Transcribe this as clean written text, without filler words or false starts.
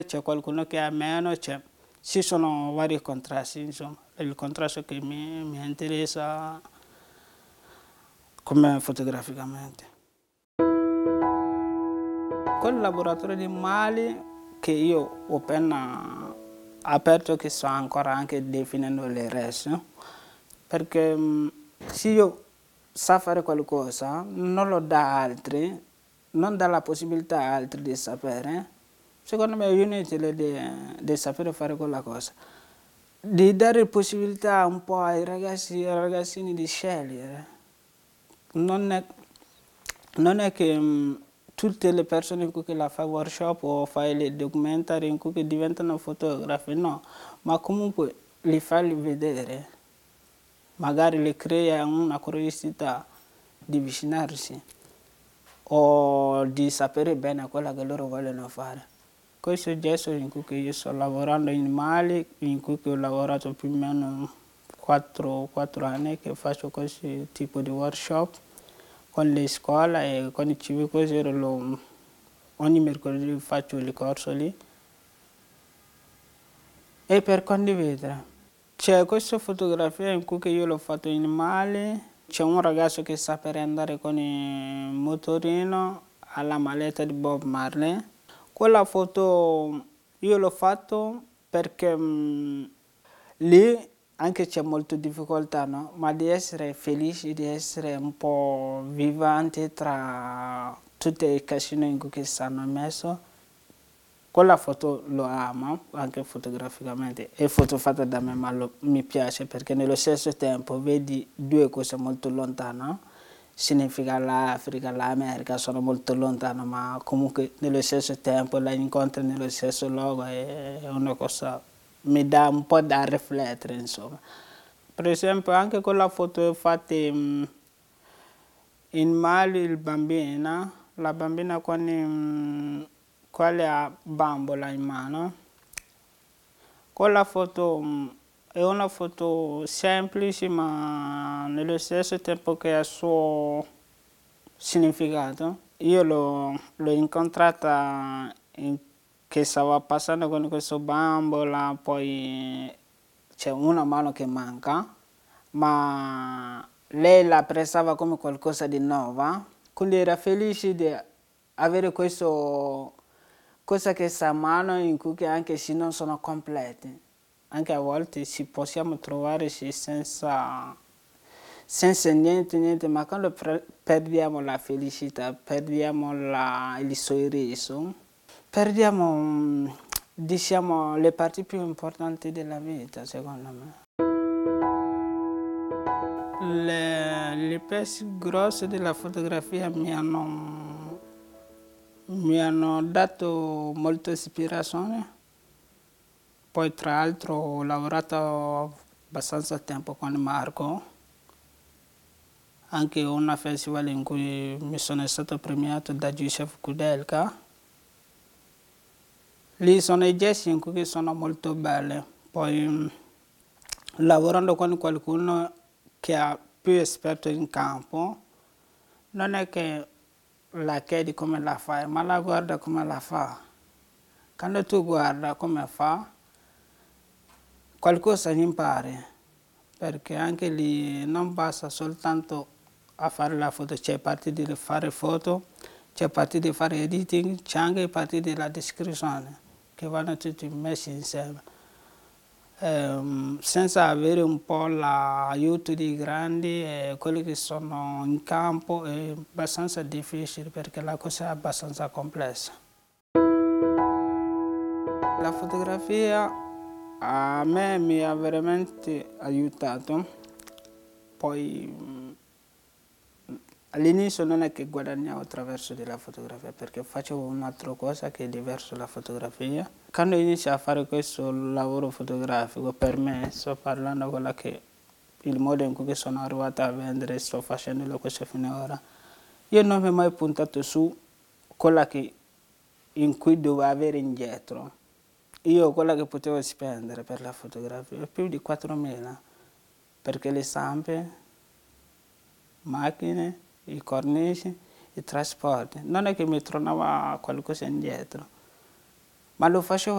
C'è qualcuno che ha meno, ci sono vari contrasti, insomma. Il contrasto che mi interessa come fotograficamente. Quel laboratorio di Mali che io ho appena aperto, che sto ancora anche definendo le reste, perché se io so fare qualcosa, non lo dà a altri, non dà la possibilità a altri di sapere, secondo me è inutile di sapere fare quella cosa. Di dare possibilità un po' ai ragazzi e ai ragazzini di scegliere. Non è che tutte le persone in cui la fai workshop o fai le documentari in cui diventano fotografi, no, ma comunque li fai vedere, magari le crea una curiosità di avvicinarsi o di sapere bene quello che loro vogliono fare. Questo è il gesto in cui io sto lavorando in Mali, in cui ho lavorato più o meno 4 anni che faccio questo tipo di workshop con le scuole e con i civico zero. Ogni mercoledì faccio il corso lì e per condividere. C'è questa fotografia in cui io l'ho fatto in Mali, c'è un ragazzo che sa per andare con il motorino alla maletta di Bob Marley. Quella foto io l'ho fatto perché lì anche c'è molta difficoltà, no? Ma di essere felice, di essere un po' vivante tra tutti i casini in cui stanno messo. Quella foto lo amo, anche fotograficamente, è foto fatta da me, ma mi piace perché nello stesso tempo vedi due cose molto lontane. Significa l'Africa, l'America sono molto lontano, ma comunque nello stesso tempo la incontri nello stesso luogo, è una cosa, mi dà un po' da riflettere, insomma. Per esempio anche con la foto fatta in Mali, la bambina con quale ha bambola in mano. Quella foto è una foto semplice, ma nello stesso tempo che ha il suo significato. Io l'ho incontrata che stava passando con questo bambola, poi c'è una mano che manca, ma lei la apprezzava come qualcosa di nuova, quindi era felice di avere questo cosa che sta a mano in cui anche se non sono completi, anche a volte ci possiamo trovare senza niente, ma quando perdiamo la felicità, perdiamo il sorriso, perdiamo diciamo le parti più importanti della vita, secondo me. Le pezzi grossi della fotografia mi hanno dato molta ispirazione. Poi tra l'altro ho lavorato abbastanza tempo con Marco, anche una festival in cui mi sono stato premiato da Giuseppe Kudelka. Lì sono i gesti in cui sono molto belli. Poi lavorando con qualcuno che è più esperto in campo, non è che la chiedi come la fai, ma la guarda come la fa. Quando tu guarda come fa, qualcosa impari, perché anche lì non basta soltanto a fare la foto, c'è parte di fare foto, c'è parte di fare editing, c'è anche parte della descrizione, che vanno tutti messi insieme. Senza avere un po' l'aiuto dei grandi e quelli che sono in campo è abbastanza difficile perché la cosa è abbastanza complessa. La fotografia a me mi ha veramente aiutato, poi all'inizio non è che guadagnavo attraverso della fotografia perché facevo un'altra cosa che è diversa dalla fotografia. Quando inizio a fare questo lavoro fotografico, per me, sto parlando quello che il modo in cui sono arrivato a vendere, sto facendolo questo finora, io non mi ho mai puntato su quella in cui dovevo avere indietro. Io quella che potevo spendere per la fotografia, più di 4.000, perché le stampe, macchine, i cornici, i trasporti, non è che mi tornava qualcosa indietro, ma lo facevo